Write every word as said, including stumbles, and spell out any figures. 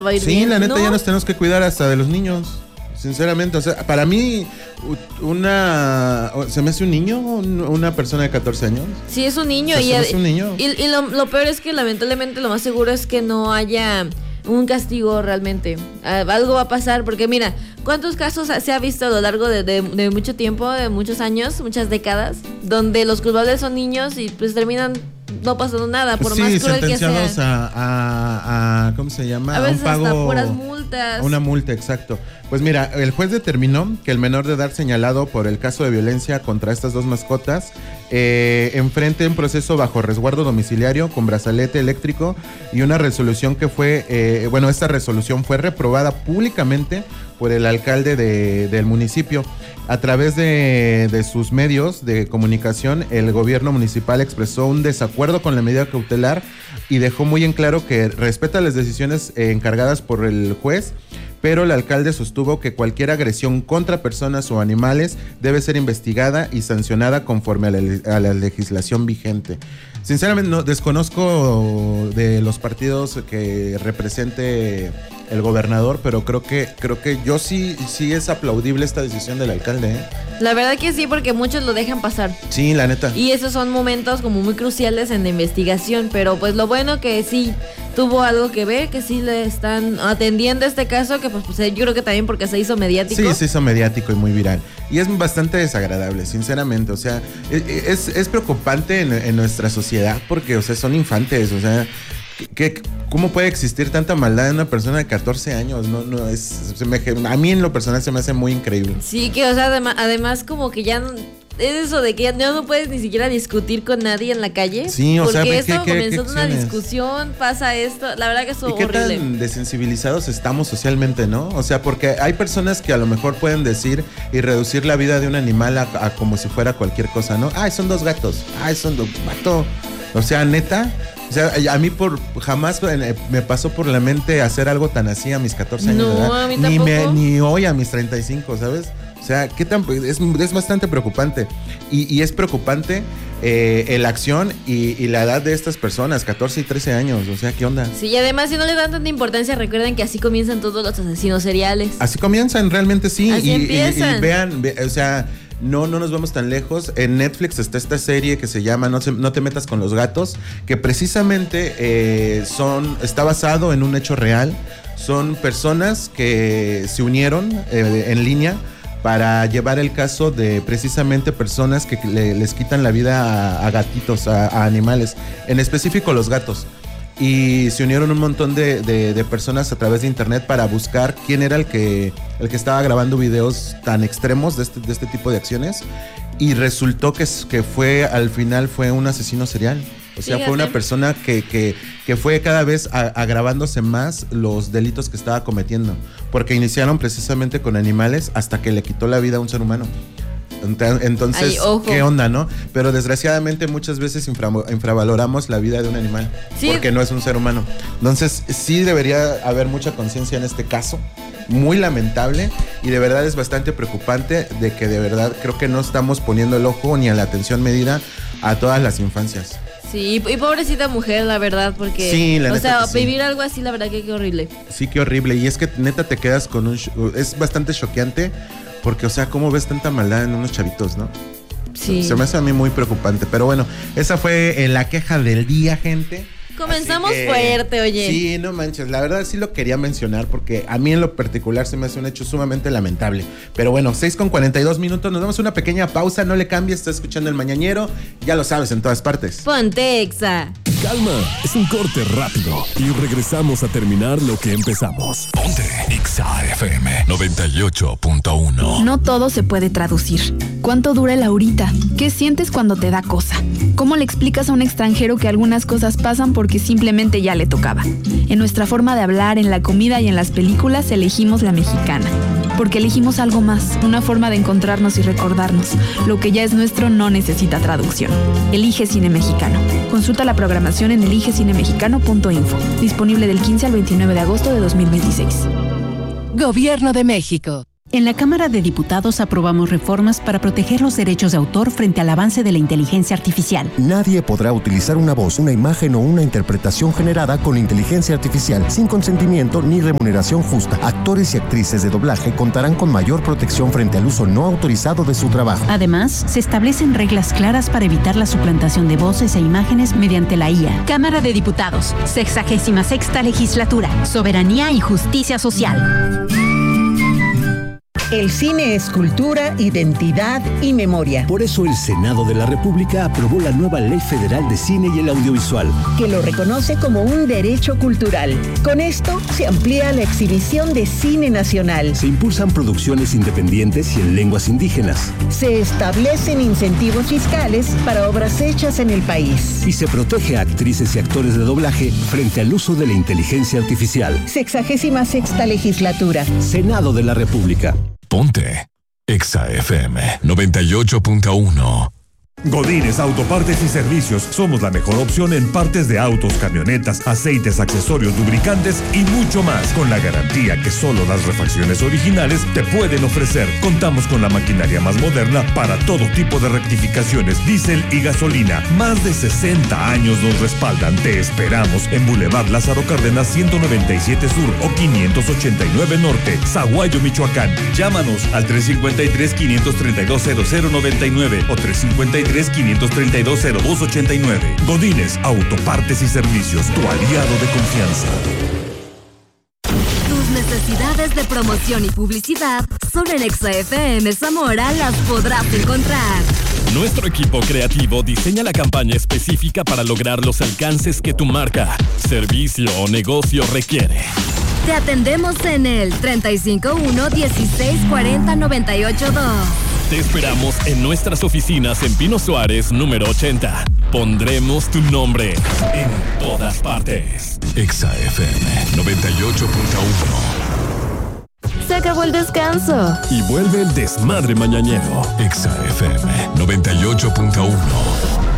va a ir Sí, bien. la neta ¿No? ya nos tenemos que cuidar hasta de los niños. Sinceramente, o sea, para mí, una. ¿Se me hace un niño? ¿Una persona de catorce años? Sí, es un niño. O sea, y se me hace un niño. y, y lo, lo peor es que lamentablemente lo más seguro es que no haya un castigo realmente. Uh, algo va a pasar porque mira, ¿cuántos casos se ha visto a lo largo de, de, de mucho tiempo, de muchos años, muchas décadas, donde los culpables son niños y pues terminan no pasando nada, por sí, más cruel que sentenciados sea? A, a, a, ¿cómo se llama? A veces a un pago, hasta puras multas. Una multa, exacto. Pues mira, el juez determinó que el menor de edad señalado por el caso de violencia contra estas dos mascotas eh, enfrente un proceso bajo resguardo domiciliario con brazalete eléctrico y una resolución que fue, eh, bueno, esta resolución fue reprobada públicamente por el alcalde de, del municipio. A través de, de sus medios de comunicación, el gobierno municipal expresó un desacuerdo con la medida cautelar y dejó muy en claro que respeta las decisiones eh, encargadas por el juez, pero el alcalde sostuvo que cualquier agresión contra personas o animales debe ser investigada y sancionada conforme a la, a la legislación vigente. Sinceramente, no desconozco de los partidos que represente el gobernador, pero creo que creo que yo sí sí es aplaudible esta decisión del alcalde, ¿eh? La verdad que sí, porque muchos lo dejan pasar. Sí, la neta. Y esos son momentos como muy cruciales en la investigación, pero pues lo bueno que sí tuvo algo que ver, que sí le están atendiendo este caso, que pues, pues yo creo que también porque se hizo mediático. Sí, se hizo mediático y muy viral. Y es bastante desagradable, sinceramente. O sea, es, es preocupante en, en nuestra sociedad porque, o sea, son infantes, o sea... ¿Qué, ¿Cómo puede existir tanta maldad en una persona de catorce años? No, no, es, se me, a mí en lo personal se me hace muy increíble. Sí, que o sea, además, además como que ya no, es eso de que ya no puedes ni siquiera discutir con nadie en la calle. Sí, o sea, porque esto ¿qué, comenzó qué, qué una acciones? discusión, pasa esto, la verdad que es horrible. ¿Y qué tan desensibilizados estamos socialmente, no? O sea, porque hay personas que a lo mejor pueden decir y reducir la vida de un animal a, a como si fuera cualquier cosa, ¿no? Ay, son dos gatos, ay, son dos gatos. O sea, neta, o sea, a mí por jamás me pasó por la mente hacer algo tan así a mis catorce años no, de edad. A mí ni, me, tampoco. ni hoy a mis treinta y cinco, ¿sabes? O sea, ¿qué tan, es, es bastante preocupante. Y, y es preocupante eh, la acción y, y la edad de estas personas, catorce y trece años. O sea, ¿qué onda? Sí, y además si no le dan tanta importancia, recuerden que así comienzan todos los asesinos seriales. Así comienzan, realmente sí. Así y, empiezan. Y, y vean, ve, o sea... No, no nos vamos tan lejos. En Netflix está esta serie que se llama No, se, no te metas con los gatos, que precisamente eh, son, está basado en un hecho real. Son personas que se unieron eh, en línea para llevar el caso de precisamente personas que le, les quitan la vida a, a gatitos, a, a animales, en específico los gatos. Y se unieron un montón de, de, de personas a través de internet para buscar quién era el que, el que estaba grabando videos tan extremos de este, de este tipo de acciones. Y resultó que, que fue, al final fue un asesino serial. O sea, Fíjate. fue una persona que, que, que fue cada vez a, agravándose más los delitos que estaba cometiendo. Porque iniciaron precisamente con animales hasta que le quitó la vida a un ser humano. Entonces, Ay, ¿qué onda, no? Pero desgraciadamente muchas veces infra, infravaloramos la vida de un animal, sí, porque no es un ser humano. Entonces, sí debería haber mucha conciencia en este caso, muy lamentable, y de verdad es bastante preocupante de que de verdad creo que no estamos poniendo el ojo ni a la atención medida a todas las infancias. Sí, y pobrecita mujer, la verdad, porque, sí, la o sea, sí. vivir algo así, la verdad que qué horrible. Sí, qué horrible, y es que neta te quedas con un... es bastante choqueante. Porque, o sea, ¿cómo ves tanta maldad en unos chavitos, no? Sí. Se me hace a mí muy preocupante. Pero bueno, esa fue eh, la queja del día, gente. Comenzamos que, fuerte, oye. Sí, no manches. La verdad sí lo quería mencionar porque a mí en lo particular se me hace un hecho sumamente lamentable. Pero bueno, seis con cuarenta y dos minutos. Nos damos una pequeña pausa. No le cambies. Estás escuchando El Mañanero. Ya lo sabes, en todas partes. Ponte Exa. Calma, es un corte rápido y regresamos a terminar lo que empezamos. Ponte Exa F M noventa y ocho punto uno. No todo se puede traducir. ¿Cuánto dura el ahorita? ¿Qué sientes cuando te da cosa? ¿Cómo le explicas a un extranjero que algunas cosas pasan porque simplemente ya le tocaba? En nuestra forma de hablar, en la comida y en las películas elegimos la mexicana. Porque elegimos algo más, una forma de encontrarnos y recordarnos. Lo que ya es nuestro no necesita traducción. Elige Cine Mexicano. Consulta la programación en elige cine mexicano punto info. Disponible del quince al veintinueve de agosto de dos mil veintiséis. Gobierno de México. En la Cámara de Diputados aprobamos reformas para proteger los derechos de autor frente al avance de la inteligencia artificial. Nadie podrá utilizar una voz, una imagen o una interpretación generada con inteligencia artificial sin consentimiento ni remuneración justa. Actores y actrices de doblaje contarán con mayor protección frente al uso no autorizado de su trabajo. Además, se establecen reglas claras para evitar la suplantación de voces e imágenes mediante la I A. Cámara de Diputados, sexagésima sexta legislatura, soberanía y justicia social. El cine es cultura, identidad y memoria. Por eso el Senado de la República aprobó la nueva Ley Federal de Cine y el Audiovisual, que lo reconoce como un derecho cultural. Con esto se amplía la exhibición de cine nacional. Se impulsan producciones independientes y en lenguas indígenas. Se establecen incentivos fiscales para obras hechas en el país. Y se protege a actrices y actores de doblaje frente al uso de la inteligencia artificial. Sexagésima sexta legislatura. Senado de la República. Ponte Exa F M noventa y ocho punto uno. Godínez Autopartes y Servicios. Somos la mejor opción en partes de autos, camionetas, aceites, accesorios, lubricantes y mucho más, con la garantía que solo las refacciones originales te pueden ofrecer. Contamos con la maquinaria más moderna para todo tipo de rectificaciones, diésel y gasolina. Más de sesenta años nos respaldan. Te esperamos en Boulevard Lázaro Cárdenas ciento noventa y siete Sur o quinientos ochenta y nueve Norte, Zaguayo, Michoacán. Llámanos al tres cinco tres, quinientos treinta y dos, cero cero noventa y nueve o tres cinco tres, quinientos treinta y dos, cero dos ochenta y nueve. Godínez Autopartes y Servicios, tu aliado de confianza. Tus necesidades de promoción y publicidad solo en Exa F M Zamora las podrás encontrar. Nuestro equipo creativo diseña la campaña específica para lograr los alcances que tu marca, servicio o negocio requiere. Te atendemos en el treinta y cinco uno, dieciséis cuarenta, noventa y ocho dos. Te esperamos en nuestras oficinas en Pino Suárez, número ochenta. Pondremos tu nombre en todas partes. Exa F M noventa y ocho punto uno. Se acabó el descanso. Y vuelve el desmadre mañanero. Exa F M noventa y ocho punto uno.